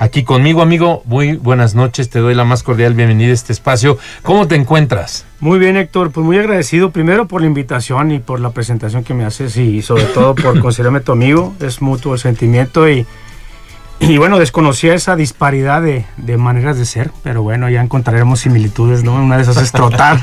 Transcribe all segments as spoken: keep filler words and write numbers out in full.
aquí conmigo, amigo. Muy buenas noches, te doy la más cordial bienvenida a este espacio. ¿Cómo te encuentras? Muy bien, Héctor, pues muy agradecido primero por la invitación y por la presentación que me haces y sobre todo por considerarme tu amigo. Es mutuo el sentimiento y, y bueno, desconocía esa disparidad de, de maneras de ser, pero bueno, ya encontraremos similitudes, ¿no? Una de esas es trotar,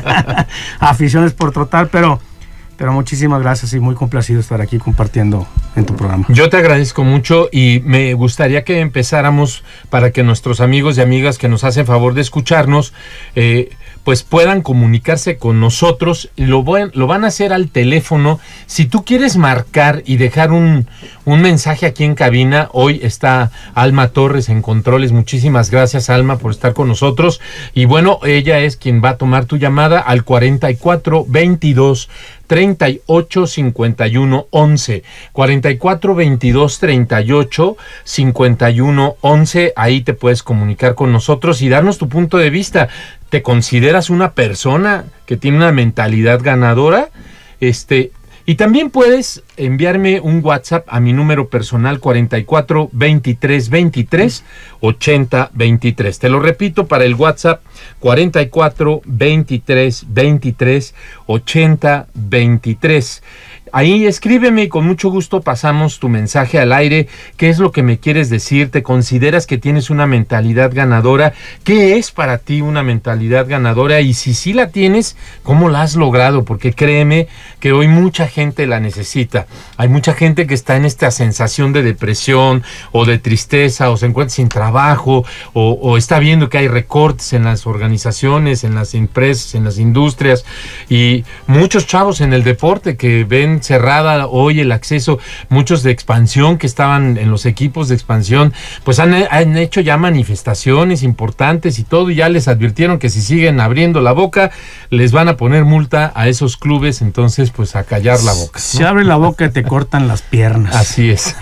aficiones por trotar, pero... Pero muchísimas gracias y muy complacido estar aquí compartiendo en tu programa. Yo te agradezco mucho y me gustaría que empezáramos para que nuestros amigos y amigas que nos hacen favor de escucharnos, eh, pues puedan comunicarse con nosotros. Lo, voy, lo van a hacer al teléfono. Si tú quieres marcar y dejar un, un mensaje aquí en cabina, hoy está Alma Torres en controles. Muchísimas gracias, Alma, por estar con nosotros. Y bueno, ella es quien va a tomar tu llamada al cuarenta y cuatro veintidós treinta y ocho cincuenta y uno once, cuarenta y cuatro veintidós treinta y ocho cincuenta y uno once. Ahí te puedes comunicar con nosotros y darnos tu punto de vista. ¿Te consideras una persona que tiene una mentalidad ganadora? Este, y también puedes enviarme un WhatsApp a mi número personal cuarenta y cuatro veintitrés veintitrés ochenta veintitrés. Te lo repito, para el WhatsApp cuarenta y cuatro veintitrés veintitrés ochenta veintitrés. Ahí escríbeme y con mucho gusto pasamos tu mensaje al aire. ¿Qué es lo que me quieres decir? ¿Te consideras que tienes una mentalidad ganadora? ¿Qué es para ti una mentalidad ganadora? Y si sí la tienes, ¿cómo la has logrado? Porque créeme que hoy mucha gente la necesita. Hay mucha gente que está en esta sensación de depresión o de tristeza o se encuentra sin trabajo o, o está viendo que hay recortes en las organizaciones, en las empresas, en las industrias y muchos chavos en el deporte que ven cerrada hoy el acceso, muchos de expansión que estaban en los equipos de expansión, pues han, han hecho ya manifestaciones importantes y todo, y ya les advirtieron que si siguen abriendo la boca, les van a poner multa a esos clubes, entonces pues a callar la boca, ¿no? Si abre la boca te cortan las piernas. Así es,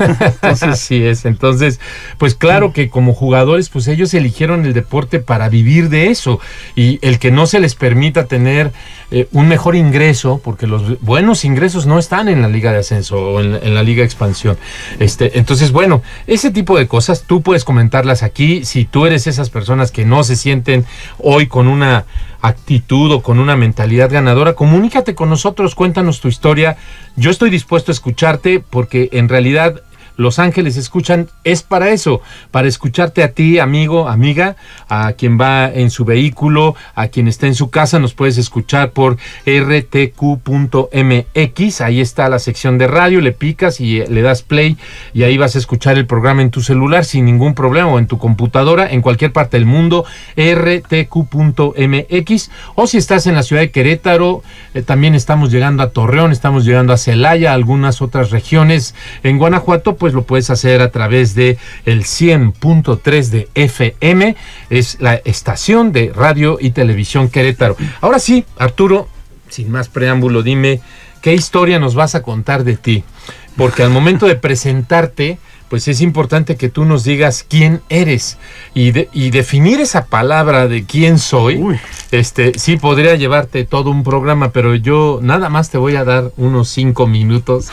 así es, entonces, pues claro que como jugadores, pues ellos eligieron el deporte para vivir de eso, y el que no se les permita tener eh, un mejor ingreso, porque los buenos ingresos no están en la liga de ascenso o en, en la liga de expansión. Este, entonces, bueno, ese tipo de cosas tú puedes comentarlas aquí. Si tú eres esas personas que no se sienten hoy con una actitud o con una mentalidad ganadora, comunícate con nosotros, cuéntanos tu historia. Yo estoy dispuesto a escucharte porque en realidad Los Ángeles Escuchan es para eso, para escucharte a ti, amigo, amiga, a quien va en su vehículo, a quien está en su casa. Nos puedes escuchar por r t q punto m x, ahí está la sección de radio, le picas y le das play y ahí vas a escuchar el programa en tu celular sin ningún problema, o en tu computadora, en cualquier parte del mundo, r t q punto m x, o si estás en la ciudad de Querétaro, eh, también estamos llegando a Torreón, estamos llegando a Celaya, algunas otras regiones. En Guanajuato, pues lo puedes hacer a través de el cien punto tres de F M, es la estación de radio y televisión Querétaro. Ahora sí, Arturo, sin más preámbulo, dime, ¿qué historia nos vas a contar de ti? Porque al momento de presentarte, pues es importante que tú nos digas quién eres y, de, y definir esa palabra de quién soy. Uy. Este, sí podría llevarte todo un programa, pero yo nada más te voy a dar unos cinco minutos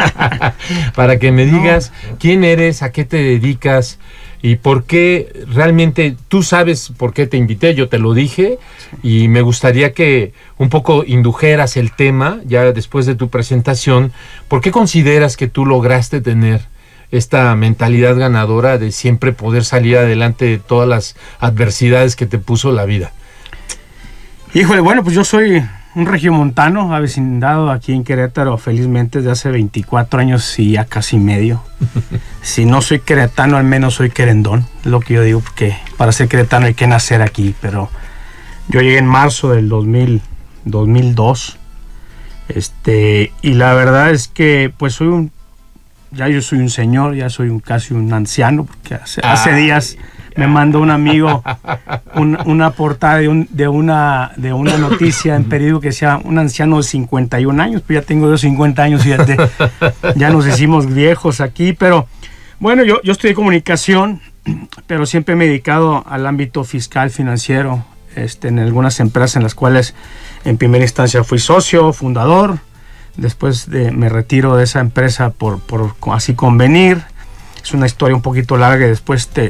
para que me digas no. quién eres, a qué te dedicas y por qué realmente tú sabes por qué te invité. Yo te lo dije y me gustaría que un poco indujeras el tema ya después de tu presentación. ¿Por qué consideras que tú lograste tener esta mentalidad ganadora de siempre poder salir adelante de todas las adversidades que te puso la vida? Híjole, bueno, pues yo soy un regiomontano, avecindado aquí en Querétaro, felizmente desde hace veinticuatro años y ya casi medio. Si no soy queretano, al menos soy querendón, es lo que yo digo, porque para ser queretano hay que nacer aquí, pero yo llegué en marzo del dos mil, dos mil dos, este, y la verdad es que pues soy un ya yo soy un señor, ya soy un casi un anciano, porque hace, hace días me mandó un amigo un, una portada de, un, de, una, de una noticia en periódico que decía un anciano de cincuenta y un años, pues ya tengo yo cincuenta años, fíjate, ya nos hicimos viejos aquí, pero bueno, yo, yo estudié comunicación, pero siempre me he dedicado al ámbito fiscal, financiero, este, en algunas empresas en las cuales en primera instancia fui socio, fundador. Después de, me retiro de esa empresa por, por así convenir. Es una historia un poquito larga y después te,